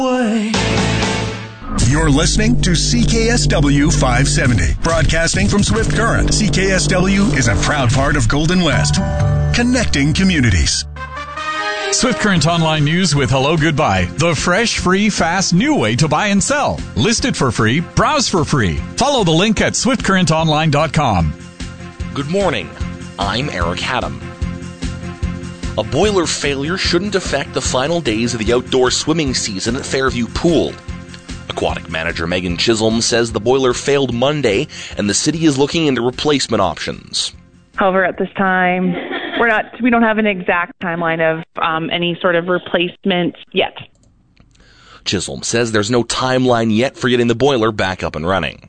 You're listening to CKSW 570, broadcasting from Swift Current. CKSW is a proud part of Golden West, connecting communities. Swift Current Online News with Hello Goodbye, the fresh, free, fast, new way to buy and sell. List it for free, browse for free. Follow the link at swiftcurrentonline.com. Good morning. I'm Eric Haddam. A boiler failure shouldn't affect the final days of the outdoor swimming season at Fairview Pool. Aquatic manager Megan Chisholm says the boiler failed Monday and the city is looking into replacement options. However, at this time, we don't have an exact timeline of any sort of replacement yet. Chisholm says there's no timeline yet for getting the boiler back up and running.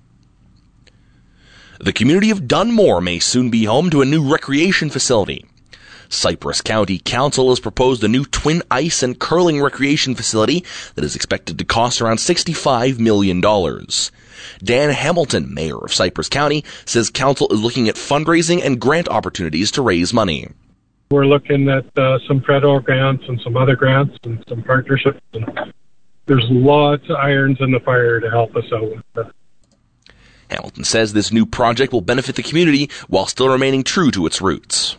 The community of Dunmore may soon be home to a new recreation facility. Cypress County Council has proposed a new twin ice and curling recreation facility that is expected to cost around $65 million. Dan Hamilton, mayor of Cypress County, says council is looking at fundraising and grant opportunities to raise money. We're looking at some Predo grants and some other grants and some partnerships. And there's lots of irons in the fire to help us out with that. Hamilton says this new project will benefit the community while still remaining true to its roots.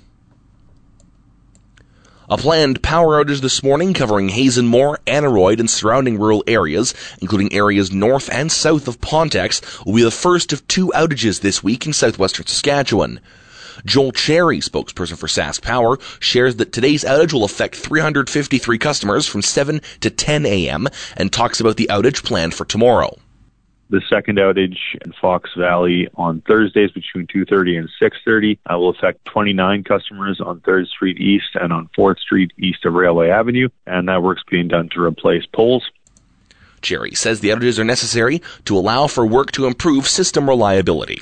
A planned power outage this morning covering Hazenmore, Aneroid, and surrounding rural areas, including areas north and south of Pontex, will be the first of 2 outages this week in southwestern Saskatchewan. Joel Cherry, spokesperson for Sask Power, shares that today's outage will affect 353 customers from 7 to 10 a.m. and talks about the outage planned for tomorrow. The second outage in Fox Valley on Thursdays between 2:30 and 6:30 will affect 29 customers on 3rd Street East and on 4th Street east of Railway Avenue, and that work's being done to replace poles. Cherry says the outages are necessary to allow for work to improve system reliability.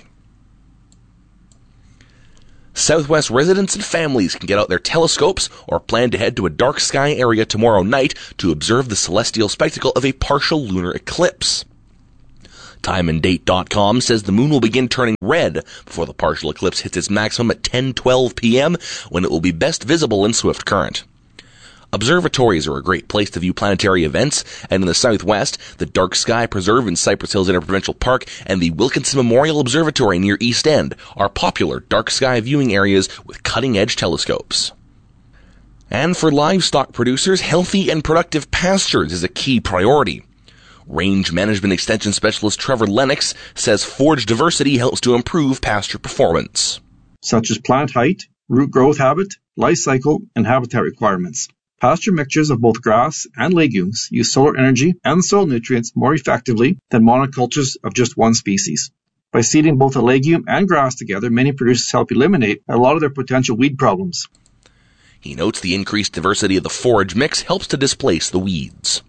Southwest residents and families can get out their telescopes or plan to head to a dark sky area tomorrow night to observe the celestial spectacle of a partial lunar eclipse. TimeAndDate.com says the moon will begin turning red before the partial eclipse hits its maximum at 10:12 p.m. when it will be best visible in Swift Current. Observatories are a great place to view planetary events, and in the southwest, the Dark Sky Preserve in Cypress Hills Interprovincial Park and the Wilkinson Memorial Observatory near East End are popular dark sky viewing areas with cutting-edge telescopes. And for livestock producers, healthy and productive pastures is a key priority. Range Management Extension Specialist Trevor Lennox says forage diversity helps to improve pasture performance, such as plant height, root growth habit, life cycle, and habitat requirements. Pasture mixtures of both grass and legumes use solar energy and soil nutrients more effectively than monocultures of just one species. By seeding both a legume and grass together, many producers help eliminate a lot of their potential weed problems. He notes the increased diversity of the forage mix helps to displace the weeds.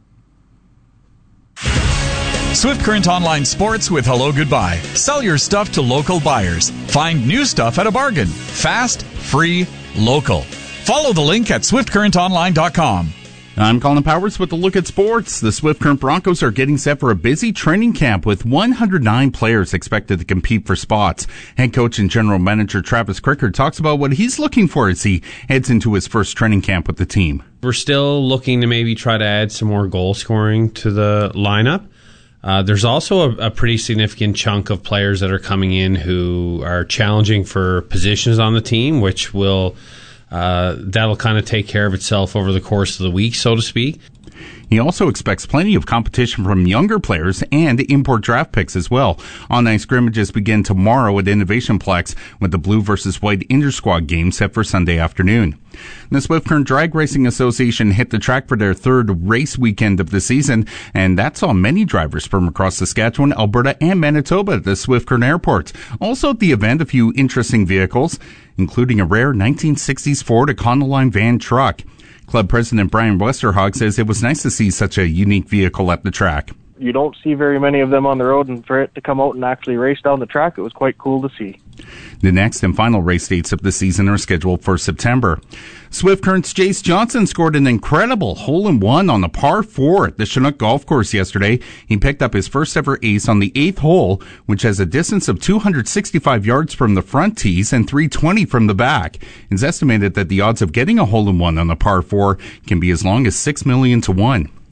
Swift Current Online Sports with Hello Goodbye. Sell your stuff to local buyers. Find new stuff at a bargain. Fast, free, local. Follow the link at swiftcurrentonline.com. I'm Colin Powers with a look at sports. The Swift Current Broncos are getting set for a busy training camp with 109 players expected to compete for spots. Head coach and general manager Travis Cricker talks about what he's looking for as he heads into his first training camp with the team. We're still looking to maybe try to add some more goal scoring to the lineup. There's also a pretty significant chunk of players that are coming in who are challenging for positions on the team, which will that'll kind of take care of itself over the course of the week, so to speak. He also expects plenty of competition from younger players and import draft picks as well. On-ice scrimmages begin tomorrow at Innovation Plex with the Blue versus White Inter-Squad game set for Sunday afternoon. The Swift Current Drag Racing Association hit the track for their third race weekend of the season, and that saw many drivers from across Saskatchewan, Alberta, and Manitoba at the Swift Current Airport. Also at the event, a few interesting vehicles, including a rare 1960s Ford Econoline van truck. Club President Brian Westerhog says it was nice to see such a unique vehicle at the track. You don't see very many of them on the road, and for it to come out and actually race down the track, it was quite cool to see. The next and final race dates of the season are scheduled for September. Swift Current's Jace Johnson scored an incredible hole-in-one on the par 4 at the Chinook Golf Course yesterday. He picked up his first ever ace on the 8th hole, which has a distance of 265 yards from the front tees and 320 from the back. It's estimated that the odds of getting a hole-in-one on the par 4 can be as long as 6 million to 1.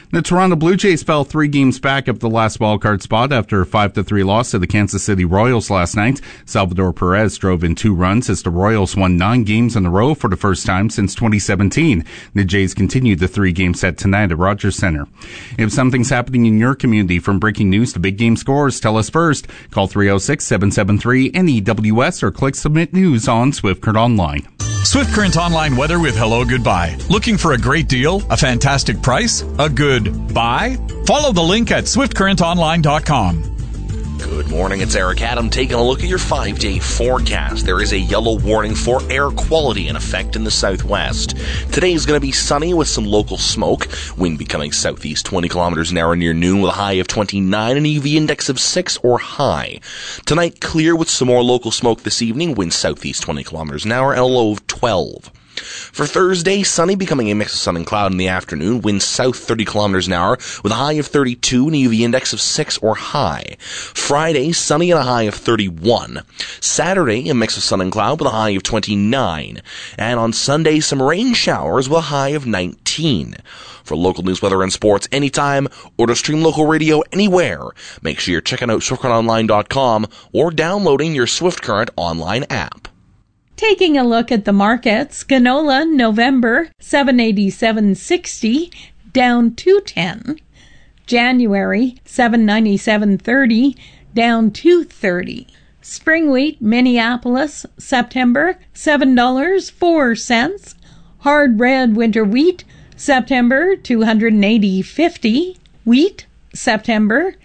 The Toronto Blue Jays fell 3 games back up the last wildcard spot after a 5-3 loss to the Kansas City Royals last night. Salvador Perez drove in 2 runs as the Royals won 9 games in a row for the first time since 2017. The Jays continued the 3-game set tonight at Rogers Center. If something's happening in your community, from breaking news to big game scores, tell us first. Call 306-773-NEWS or click Submit News on Swift Current Online. Swift Current Online weather with Hello Goodbye. Looking for a great deal, a fantastic price, a good buy? Follow the link at swiftcurrentonline.com. Good morning, it's Eric Adam taking a look at your 5-day forecast. There is a yellow warning for air quality in effect in the southwest. Today is going to be sunny with some local smoke. Wind becoming southeast 20 kilometers an hour near noon with a high of 29 and UV index of 6 or high. Tonight, clear with some more local smoke this evening. Wind southeast 20 kilometers an hour and a low of 12. For Thursday, sunny, becoming a mix of sun and cloud in the afternoon. Wind south 30 kilometers an hour with a high of 32 and a UV index of 6 or high. Friday, sunny and a high of 31. Saturday, a mix of sun and cloud with a high of 29. And on Sunday, some rain showers with a high of 19. For local news, weather, and sports anytime, or to stream local radio anywhere, make sure you're checking out SwiftCurrentOnline.com or downloading your Swift Current online app. Taking a look at the markets, canola November 787.60 down 210. January 797.30 down 230. Spring wheat Minneapolis September $7.04. Hard red winter wheat September 280.50. Wheat September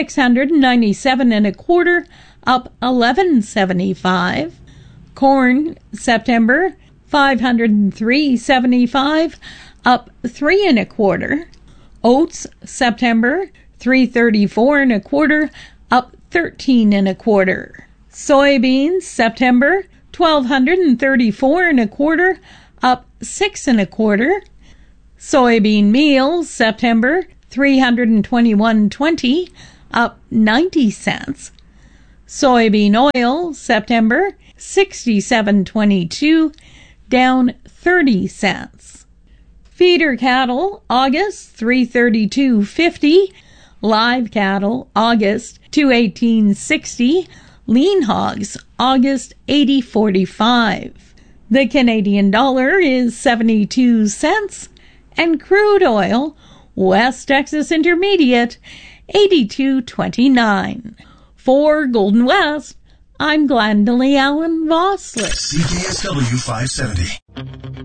697.25 up 11.75. Corn, September, $503.75, up 3.25. Oats, September, $334.25, up 13.25. Soybeans, September, $1,234.25, up 6.25. Soybean meal, September, $321.20, up 90 cents. Soybean oil, September, $67.22, down 30 cents. Feeder cattle, August, $332.50. Live cattle, August, $218.60. Lean hogs, August, $80.45. The Canadian dollar is 72 cents. And crude oil, West Texas Intermediate, $82.29. For Golden West, I'm Glendalee Allen Vossler. CKSW 570.